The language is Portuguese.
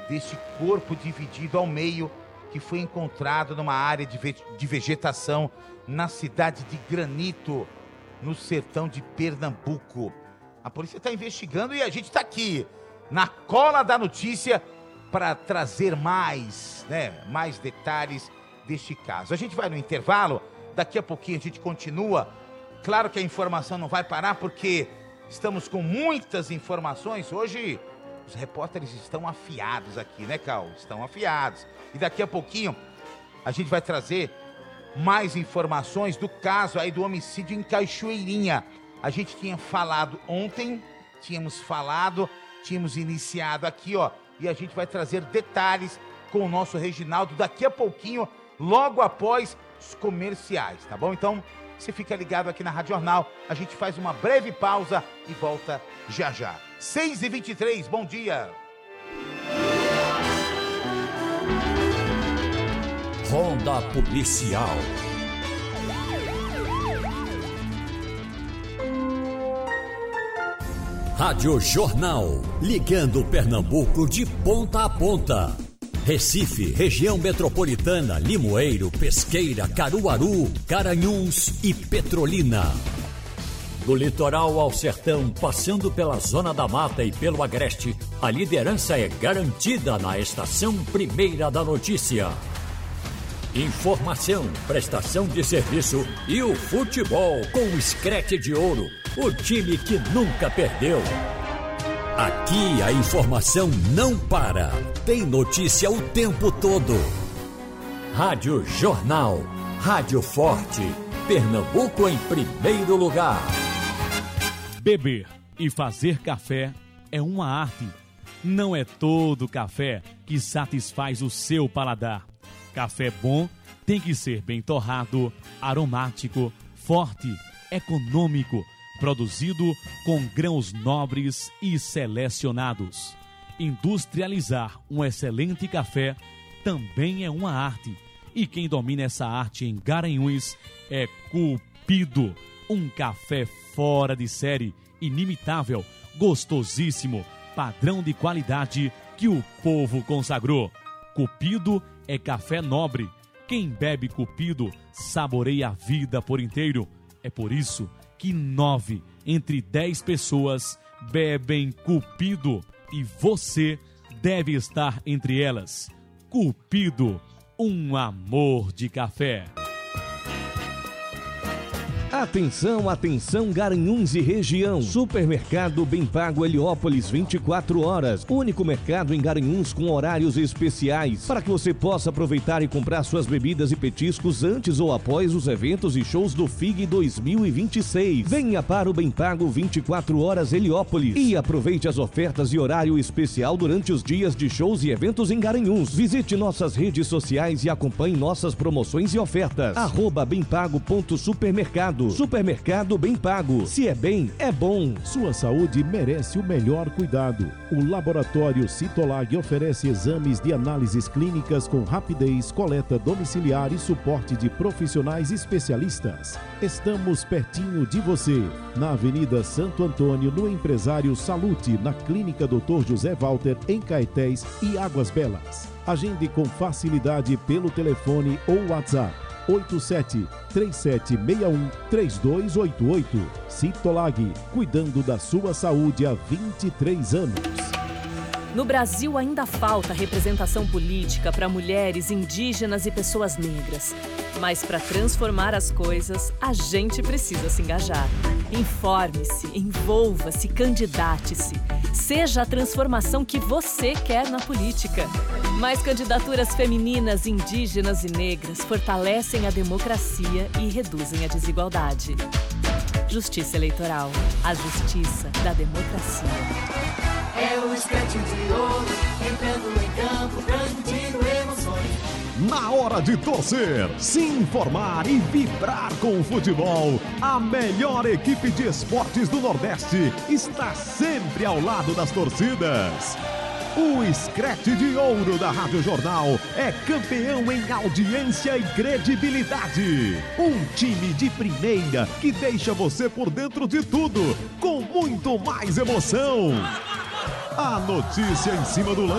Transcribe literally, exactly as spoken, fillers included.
deste corpo dividido ao meio que foi encontrado numa área de, ve- de vegetação na cidade de Granito, no sertão de Pernambuco. A polícia está investigando e a gente está aqui, na cola da notícia, para trazer mais, né, mais detalhes deste caso. A gente vai no intervalo, daqui a pouquinho a gente continua. Claro que a informação não vai parar, porque estamos com muitas informações. Hoje os repórteres estão afiados aqui, né, Cal? Estão afiados. E daqui a pouquinho a gente vai trazer mais informações do caso aí do homicídio em Cachoeirinha. A gente tinha falado ontem, tínhamos falado, tínhamos iniciado aqui, ó, e a gente vai trazer detalhes com o nosso Reginaldo daqui a pouquinho, logo após os comerciais, tá bom? Então, você fica ligado aqui na Rádio Jornal, a gente faz uma breve pausa e volta já já. seis e vinte e três, bom dia! Ronda Policial. Rádio Jornal, ligando Pernambuco de ponta a ponta. Recife, região metropolitana, Limoeiro, Pesqueira, Caruaru, Garanhuns e Petrolina. Do litoral ao sertão, passando pela Zona da Mata e pelo Agreste, a liderança é garantida na Estação Primeira da Notícia. Informação, prestação de serviço e o futebol com o Screte de Ouro, o time que nunca perdeu. Aqui a informação não para, tem notícia o tempo todo. Rádio Jornal, Rádio Forte, Pernambuco em primeiro lugar. Beber e fazer café é uma arte. Não é todo café que satisfaz o seu paladar. Café bom tem que ser bem torrado, aromático, forte, econômico, produzido com grãos nobres e selecionados. Industrializar um excelente café também é uma arte. E quem domina essa arte em Garanhuns é Cupido. Um café fora de série, inimitável, gostosíssimo, padrão de qualidade que o povo consagrou. Cupido é café nobre. Quem bebe Cupido saboreia a vida por inteiro. É por isso que nove entre dez pessoas bebem Cupido e você deve estar entre elas. Cupido, um amor de café. Atenção, atenção, Garanhuns e região. Supermercado Bem Pago Heliópolis, vinte e quatro horas. Único mercado em Garanhuns com horários especiais para que você possa aproveitar e comprar suas bebidas e petiscos antes ou após os eventos e shows do F I G dois mil e vinte e seis. Venha para o Bem Pago vinte e quatro horas Heliópolis e aproveite as ofertas e horário especial durante os dias de shows e eventos em Garanhuns. Visite nossas redes sociais e acompanhe nossas promoções e ofertas. Arroba bempago.supermercado. Supermercado Bem Pago. Se é bem, é bom. Sua saúde merece o melhor cuidado. O Laboratório Citolag oferece exames de análises clínicas com rapidez, coleta domiciliar e suporte de profissionais especialistas. Estamos pertinho de você, na Avenida Santo Antônio, no Empresário Salute, na Clínica doutor José Walter, em Caetés e Águas Belas. Agende com facilidade pelo telefone ou WhatsApp oito sete três sete seis um três dois oito oito. Citolag, cuidando da sua saúde há vinte e três anos. No Brasil ainda falta representação política para mulheres, indígenas e pessoas negras. Mas para transformar as coisas, a gente precisa se engajar. Informe-se, envolva-se, candidate-se. Seja a transformação que você quer na política. Mais candidaturas femininas, indígenas e negras fortalecem a democracia e reduzem a desigualdade. Justiça Eleitoral. A justiça da democracia. É o Screte de Ouro, entrando em campo, transmitindo emoções. Na hora de torcer, se informar e vibrar com o futebol, a melhor equipe de esportes do Nordeste está sempre ao lado das torcidas. O Screte de Ouro da Rádio Jornal é campeão em audiência e credibilidade. Um time de primeira que deixa você por dentro de tudo, com muito mais emoção. A notícia em cima do lance.